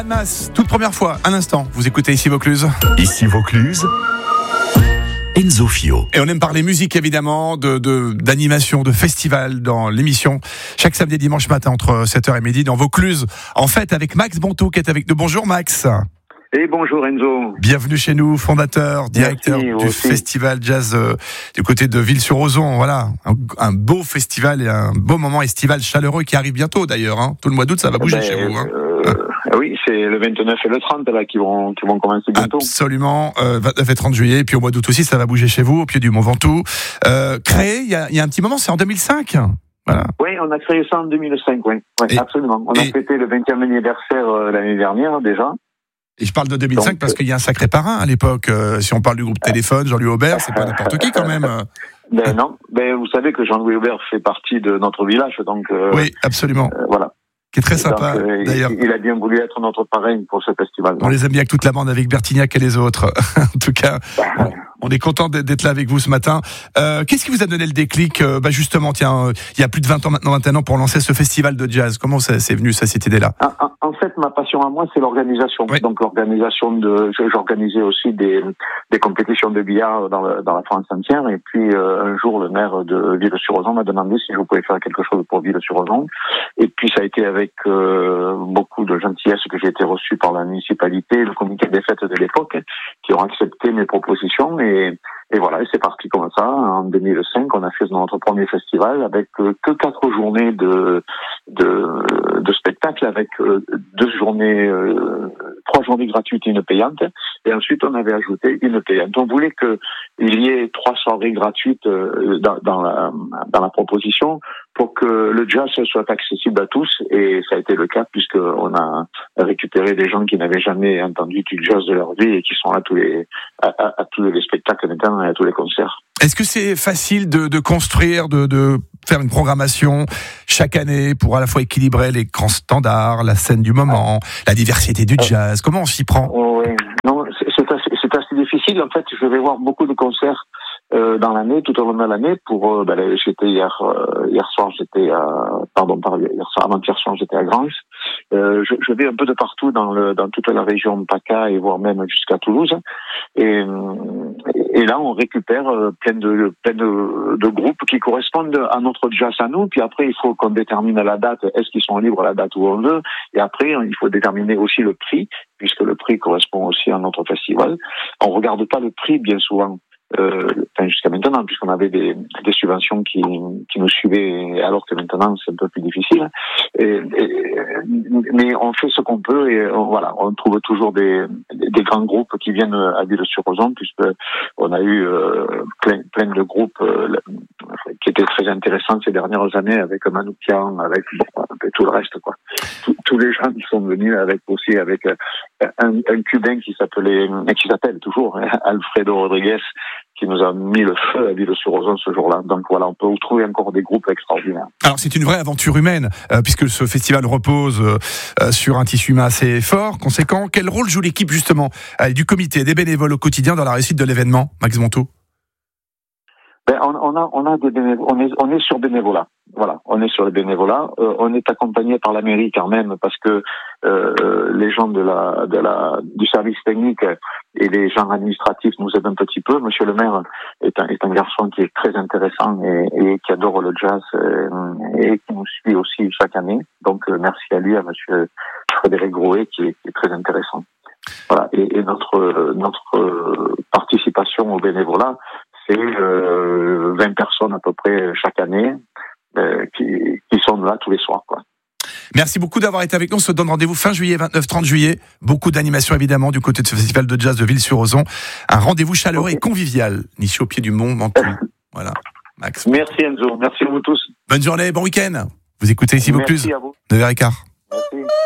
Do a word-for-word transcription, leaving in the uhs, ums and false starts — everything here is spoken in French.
Mas, toute première fois, un instant, vous écoutez Ici Vaucluse. Ici Vaucluse, Enzo Fio. Et on aime parler musique évidemment, de, de, d'animation, de festival dans l'émission. Chaque samedi et dimanche matin entre sept heures et midi dans Vaucluse. En fait, avec Max Bonto qui est avec nous. Bonjour Max. Et bonjour Enzo. Bienvenue chez nous, fondateur, directeur Merci, du aussi. festival jazz euh, du côté de Ville-sur-Ozon. Voilà, un, un beau festival et un beau moment estival chaleureux qui arrive bientôt d'ailleurs. Hein. Tout le mois d'août, ça va bouger ben, chez vous. Hein. Euh, ah. Oui, c'est le vingt-neuf et le trente là qui vont qui vont commencer bientôt. Absolument, euh, vingt-neuf et trente juillet, et puis au mois d'août aussi, ça va bouger chez vous, au pied du Mont Ventoux. Euh, créé, il y a, y a un petit moment, c'est en deux mille cinq. Voilà. Oui, on a créé ça en deux mille cinq, oui, ouais, Et, absolument. On et, a fêté le vingtième anniversaire euh, l'année dernière déjà. Et je parle de deux mille cinq Donc, parce qu'il y a un sacré parrain à l'époque. Euh, si on parle du groupe Téléphone, Jean-Louis Aubert, c'est pas n'importe qui quand même. Ben non, ben vous savez que Jean-Louis Aubert fait partie de notre village, donc euh, oui, absolument. Euh, voilà. Qui est très sympa, donc, euh, d'ailleurs. Il, il a bien voulu être notre parrain pour ce festival. On les aime bien avec toute la bande, avec Bertignac et les autres. En tout cas, on, on est content d'être là avec vous ce matin. Euh, qu'est-ce qui vous a donné le déclic euh, bah Justement, tiens, euh, il y a plus de vingt ans maintenant, vingt et un ans, pour lancer ce festival de jazz. Comment ça, c'est venu, ça, cette idée-là? en, en fait, ma passion à moi, c'est l'organisation. Oui. Donc l'organisation de... J'organisais aussi des, des compétitions de billard dans, le, dans la France entière. Et puis, euh, un jour, le maire de Ville-sur-Ozon m'a demandé si je pouvais faire quelque chose pour Ville-sur-Ozon. Et puis, ça a été avec... Euh, beaucoup de gentillesse que j'ai été reçu par la municipalité, le comité des fêtes de l'époque, qui ont accepté mes propositions et, et voilà, et c'est parti comme ça. En deux mille cinq, on a fait notre premier festival avec euh, que quatre journées de de, de spectacle, avec euh, deux journées, euh, trois journées gratuites et une payante, et ensuite on avait ajouté une payante. On voulait que il y ait trois soirées gratuites euh, dans, dans la dans la proposition pour que le jazz soit accessible à tous, et ça a été le cas puisqu'on a récupéré des gens qui n'avaient jamais entendu du jazz de leur vie et qui sont là tous les à, à, à tous les spectacles maintenant et à tous les concerts. Est-ce que c'est facile de, de construire, de, de faire une programmation chaque année pour à la fois équilibrer les grands standards, la scène du moment, la diversité du jazz? Comment on s'y prend? Oui, non, c'est, c'est, assez, c'est assez difficile. En fait, je vais voir beaucoup de concerts euh, dans l'année, tout au long de l'année. Pour, euh, ben, j'étais hier, euh, hier soir, j'étais à, pardon, pardon, hier soir, avant-hier soir, j'étais à Granges. Euh, je, je vais un peu de partout dans le, dans toute la région de PACA et voire même jusqu'à Toulouse. Et, et là, on récupère plein de, plein de, de groupes qui correspondent à notre jazz à nous. Puis après, il faut qu'on détermine la date. Est-ce qu'ils sont libres à la date où on veut? Et après, il faut déterminer aussi le prix, puisque le prix correspond aussi à notre festival. On regarde pas le prix bien souvent. Euh, enfin, jusqu'à maintenant, puisqu'on avait des, des subventions qui, qui nous suivaient, alors que maintenant c'est un peu plus difficile. Et, et, mais on fait ce qu'on peut et on, voilà, on trouve toujours des, des grands groupes qui viennent à Ville-sur-Ozon, puisque on a eu euh, plein, plein de groupes euh, qui étaient très intéressants ces dernières années, avec Manoukian, avec bon, tout le reste, quoi. Tous, tous les gens qui sont venus, avec aussi avec un, un Cubain qui s'appelait, qui s'appelle toujours Alfredo Rodriguez, qui nous a mis le feu à Ville-sur-Ozon ce jour-là. Donc voilà, on peut trouver encore des groupes extraordinaires. Alors c'est une vraie aventure humaine, euh, puisque ce festival repose euh, sur un tissu humain assez fort, conséquent. Quel rôle joue l'équipe justement euh, du comité, des bénévoles au quotidien dans la réussite de l'événement, Max Bonto? Ben, on, on a, on a des bénévoles, on est, on est sur bénévolat. Voilà, on est sur le bénévolat. Euh, on est accompagné par la mairie quand même, parce que euh, les gens de la, de la, du service technique et les gens administratifs nous aident un petit peu. Monsieur le maire est un, est un garçon qui est très intéressant et, et qui adore le jazz et, et qui nous suit aussi chaque année. Donc euh, merci à lui, à Monsieur Frédéric Grouet, qui est, qui est très intéressant. Voilà, et, et notre notre participation au bénévolat, c'est euh, vingt personnes à peu près chaque année euh, qui, qui sont là tous les soirs, quoi. Merci beaucoup d'avoir été avec nous. On se donne rendez-vous fin juillet, vingt-neuf trente juillet. Beaucoup d'animations évidemment du côté de ce festival de jazz de Ville-sur-Ozon. Un rendez-vous chaleureux okay. et convivial, ici au pied du Mont Ventoux. Voilà, Max. Merci Enzo, merci à vous tous. Bonne journée, bon week-end. Vous écoutez Ici Vaucluse, merci à vous. neuf heures quinze.